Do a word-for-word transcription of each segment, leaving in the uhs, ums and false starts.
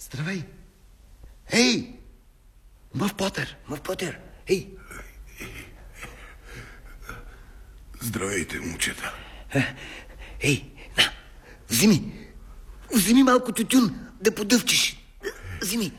Здравей! Ей! Мъв Потър! Мъв Потър! Ей! Здравейте, момчета. Ей, на, вземи! Вземи малко тютюн да подъвчиш. Вземи!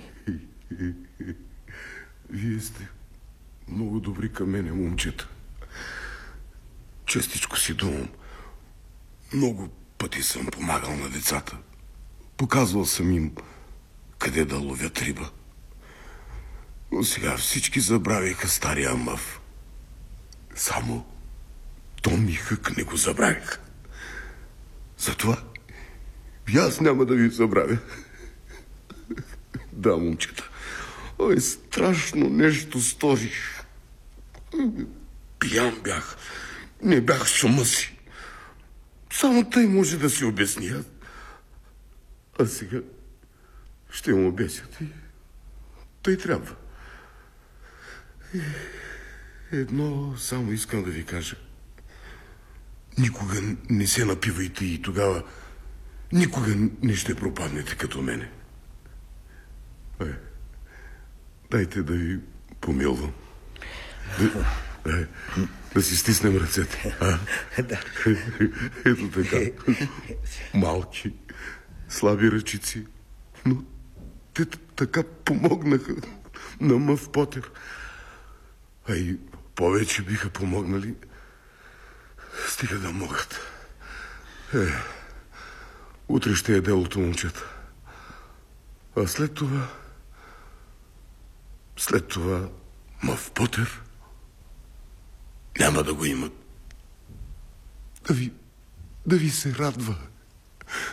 Вие сте много добри към мене, момчета. Честичко си думам. Много пъти съм помагал на децата. Показвал съм им къде да ловят риба. Но сега всички забравиха стария мъв. Само Том и Хък не го забравиха. Затова и аз няма да ви забравя. Да, момчета. Ой, страшно нещо сторих. Пиян бях. Не бях с ума си. Само тъй може да си обясня. А сега ще му обяснят и тъй трябва. Едно само искам да ви кажа. Никога не се напивайте и тогава никога не ще пропаднете като мене. Е, дайте да ви помилвам. Да, е, да си стиснем ръцете. А? Да. Ето така. Малки, слаби ръчици. Но те така помогнаха на Мъв Потър. А и повече биха помогнали, стига да могат. Е, утре ще е делото, момчета. А след това... След това Мъв Потър няма да го имат. Да ви... да ви се радва.